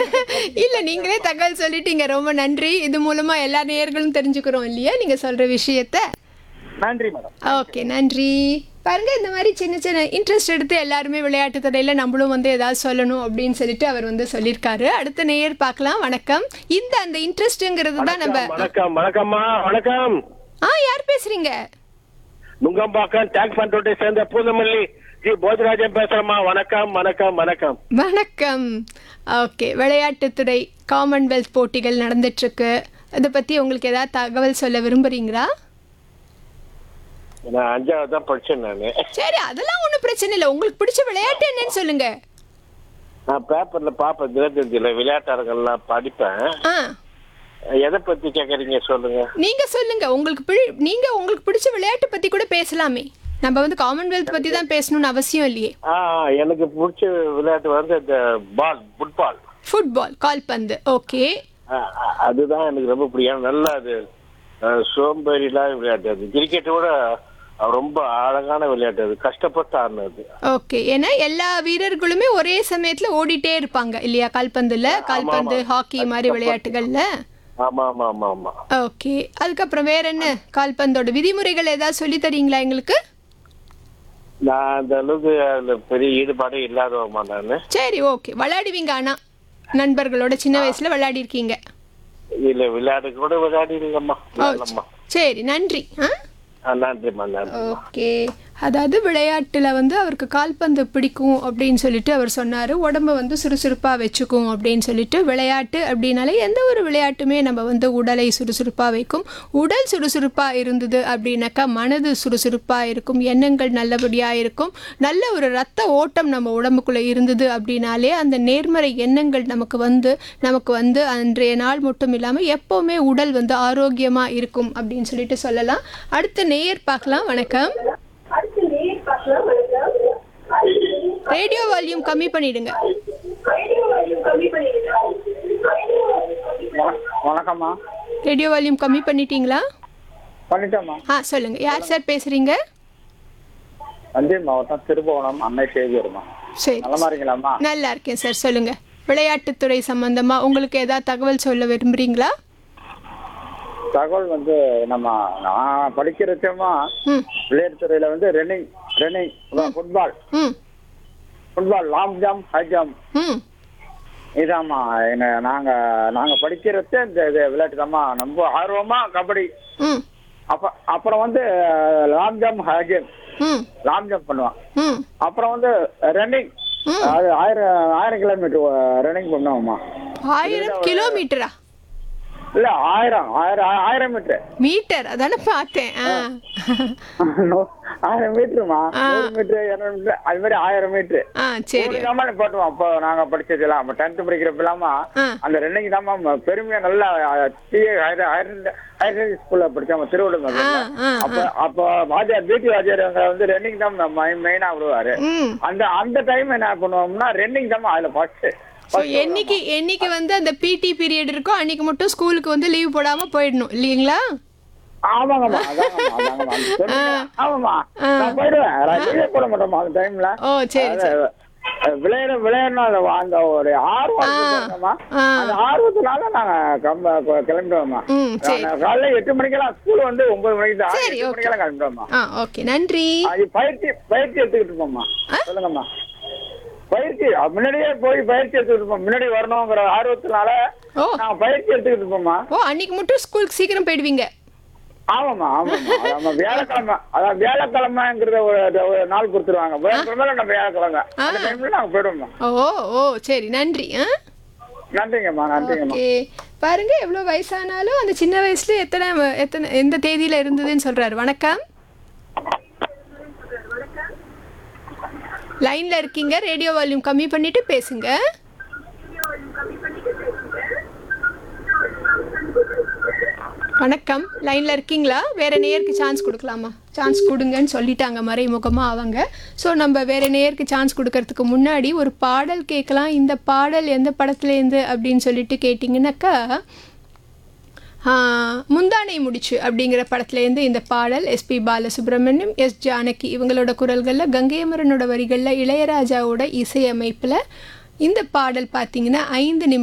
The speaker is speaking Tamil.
இல்ல நீங்களே தகவல் சொல்லிட்டீங்க. ரொம்ப நன்றி. இது மூலமா எல்லா நேயர்களும் தெரிஞ்சுக்கிறோம் இல்லையா நீங்க சொல்ற விஷயத்த. நன்றி மேடம். ஓகே நன்றி. பாருங்க இந்த மாதிரி சின்ன சின்ன இன்ட்ரெஸ்ட் எடுத்து எல்லாருமே விளையாட்டு துறையில் நம்மளும் வந்து ஏதாவது சொல்லணும் அப்படின்னு சொல்லிட்டு அவர் வந்து சொல்லியிருக்காரு. அடுத்த நேயர் பார்க்கலாம். வணக்கம். அந்த இன்ட்ரெஸ்ட்ங்கிறது தான் நம்ம. வணக்கம் வணக்கம்மா. வணக்கம். யார் பேசுறீங்க? நுங்கம்பாக்கம் டேங்க் பண்றோட்டை சேர்ந்த பூந்தமல்லி ஜி போஜராஜன் பேசுறேம்மா. வணக்கம் வணக்கம் வணக்கம். வணக்கம். ஓகே, விளையாட்டுத்துறை காமன்வெல்த் போட்டிகள் நடந்துட்டு இருக்கு. இதை பத்தி உங்களுக்கு ஏதாவது தகவல் சொல்ல விரும்புறீங்களா? நான் 5வது தான் படிச்சேன் நானு. சரி, அதெல்லாம் ஒன்றும் பிரச்சனை இல்லை. உங்களுக்கு பிடிச்ச விளையாட்டு என்னன்னு சொல்லுங்க. நான் பேப்பர்ல பாப்பேன், தினத்தந்தியில விளையாட்டரங்கெல்லாம் படிப்பேன். எதை பத்தி கேக்குறீங்க சொல்லுங்க. நீங்க சொல்லுங்க. உங்களுக்கு பிடிச்ச விளையாட்டு பத்தி கூட பேசலாமே. நம்ம வந்து காமன்வெல்த் பத்தி தான் பேசணும்னு அவசியம் இல்லையே. எனக்கு பிடிச்ச விளையாட்டு வந்து இந்த ஃபுட்பால் கால்பந்து. ஓகே, அதுதான் எனக்கு ரொம்ப பிடிக்கும். நல்லா அது சோம்பேறிலாம் விளையாட்டு. அது கிரிக்கெட்டோட ரொம்ப அழகான விளையாட்டு. அது கஷ்டப்பட்டு ஆடினது. ஓகே, ஏன்னா எல்லா வீரர்களுமே ஒரே சமயத்துல ஓடிட்டே இருப்பாங்க இல்லையா கால்பந்து, ஹாக்கி மாதிரி விளையாட்டுகள்ல. ஆமா ஆமா ஆமா ஆமா. ஓகே, அதுக்கப்புறம் வேற என்ன கால்பந்தோட விதிமுறைகள் ஏதாவது சொல்லி தரீங்களா எங்களுக்கு? நான் அந்த அளவுக்கு அதுல பெரிய ஈடுபாடே இல்லாதவமா நானு. சரி, ஓகே. விளையாடுவீங்க ஆனா நண்பர்களோட சின்ன வயசுல விளையாடி இருக்கீங்க? இல்ல, விளையாடு கூட விளையாடி இருக்கம்மா. சரி, நன்றி. நன்றிம்மா. ஓகே, அதாவது விளையாட்டுல வந்து அவருக்கு கால்பந்து பிடிக்கும் அப்படின்னு சொல்லிட்டு அவர் சொன்னாரு. உடம்ப வந்து சுறுசுறுப்பா வச்சுக்கும் அப்படின்னு சொல்லிட்டு. விளையாட்டு அப்படின்னாலே எந்த ஒரு விளையாட்டுமே நம்ம வந்து உடலை சுறுசுறுப்பா வைக்கும். உடல் சுறுசுறுப்பா இருந்தது அப்படின்னாக்கா மனது சுறுசுறுப்பா இருக்கும், எண்ணங்கள் நல்லபடியா இருக்கும். நல்ல ஒரு ரத்த ஓட்டம் நம்ம உடம்புக்குள்ள இருந்தது அப்படின்னாலே அந்த நேர்மறை எண்ணங்கள் நமக்கு வந்து அன்றைய நாள் மட்டும் இல்லாமல் எப்பவுமே உடல் வந்து ஆரோக்கியமா இருக்கும் அப்படின்னு சொல்லிட்டு சொல்லலாம். அடுத்த நேயர் பார்க்கலாம். வணக்கம். ரேடியோ வால்யூம் கம்மி பண்ணிடுங்க. வணக்கம்மா. ரேடியோ வால்யூம் கம்மி பண்ணிட்டீங்களா? பண்ணிட்டோம்மா. சொல்லுங்க. யார் சார் பேசுறீங்க? தஞ்சை மாவட்டம் திருபுவனம் அன்னை சேவியர்மா. சரி, நலமா இருக்கீங்களாம்மா? நல்லா இருக்கேன் சார். சொல்லுங்க. விளையாட்டுத்துறை சம்பந்தமா உங்களுக்கு ஏதாவது தகவல் சொல்ல விரும்புறீங்களா? தகவல் வந்து நான் படிக்கிறச்சமா விளையாட்டுத்துறையில வந்து running, football, long jump, high jump இதாம்மா. நாங்க படிக்கிறச்ச இந்த விளையாட்டு தாம்மா ரொம்ப ஆர்வமா. கபடி, அப்புறம் வந்து long jump, high jump, long jump பண்ணுவான். அப்புறம் வந்து ரன்னிங், அது 1000 கிலோமீட்டர் ரன்னிங் பண்ணுவோம்மா. 1000 கிலோமீட்டரா? இல்ல, 1000 மீட்டர். அதானே பார்த்தேன். 1000 மீட்டருமா? 100 மீட்டர், 200 மீட்டர், அது மாதிரி 1000 மீட்டர். சரி, போட்டுவோம். அப்போ நாங்க படிச்சதுலாம் 10th படிக்கிறப்ப இல்லாம அந்த ரன்னிங் தாம்மா பெருமையா. நல்லா ஹையர் ஸ்கூல்ல படிச்சோம் திருவள்ளுவர். அப்போ வாத்தியார், பிடி வாத்தியார் வந்து ரன்னிங் தான் மெயினா வருவாரு. அந்த டைம் என்ன பண்ணுவோம்னா ரன்னிங் தாம்மா அதுல ஃபர்ஸ்ட். என்னைக்கு வந்து அந்த பிடி பீரியட் இருக்கோ அன்னைக்கு மட்டும் ஸ்கூலுக்கு வந்து லீவ் போடாம போயிடணும் இல்லீங்களா? ஆமாங்கம்மா. ஆமாம்மா, நான் போயிடுவேன். போட மாட்டோம்மா அந்த டைம்ல. விளையாடணும் அந்த ஒரு ஆர்வம். அந்த ஆர்வத்தினால நாங்க கிளம்பிடுவோம்மா. காலைல 8 மணிக்கெல்லாம் ஸ்கூல் வந்து 9 மணிக்கு தான். 8 மணிக்கெல்லாம் கிளம்பிடுவோம்மா. ஓகே, நன்றி. பயிற்சி எடுத்துக்கிட்டு இருப்போம்மா. சொல்லுங்கம்மா. பயிற்சி முன்னாடியே போய் பயிற்சி எடுத்துக்கிட்டு இருப்போம். முன்னாடி வரணுங்கிற ஆர்வத்தினால நாங்க பயிற்சி எடுத்துக்கிட்டு இருப்போம்மா. அன்னைக்கு மட்டும் ஸ்கூலுக்கு சீக்கிரம் போயிடுவீங்க? ஆமாம்மா. வியாழக்கிழமை, அதான் வியாழக்கிழமைங்கிறத ஒரு நாள் கொடுத்துருவாங்க. வியாழக்கிழமை நம்ம வியாழக்கிழமை அந்த டைம்ல நாங்க போயிடுவோம்மா. சரி, நன்றி. நன்றிங்கம்மா. பாருங்க, எவ்வளவு வயசானாலும் அந்த சின்ன வயசுல எந்த தேதியில இருந்ததுன்னு சொல்றாரு. வணக்கம். லைன்ல இருக்கீங்க. ரேடியோ வால்யூம் கம்மி பண்ணிட்டு பேசுங்க. வணக்கம். லைன்ல இருக்கீங்களா? வேற நேயருக்கு சான்ஸ் கொடுக்கலாமா? சான்ஸ் கொடுங்கன்னு சொல்லிட்டாங்க மறைமுகமா அவங்க. ஸோ நம்ம வேற நேயருக்கு சான்ஸ் கொடுக்கறதுக்கு முன்னாடி ஒரு பாடல் கேட்கலாம். இந்த பாடல் எந்த படத்துலேருந்து அப்படின்னு சொல்லிட்டு கேட்டிங்கன்னாக்கா முந்தானை முடிச்சு அப்படிங்கிற படத்துலேருந்து இந்த பாடல். எஸ்பி பாலசுப்ரமணியம், எஸ் ஜானகி இவங்களோட குரல்களில், கங்கையமரனோட வரிகளில், இளையராஜாவோட இசையமைப்பில் இந்த பாடல் பார்த்தீங்கன்னா 5 நிமிடம்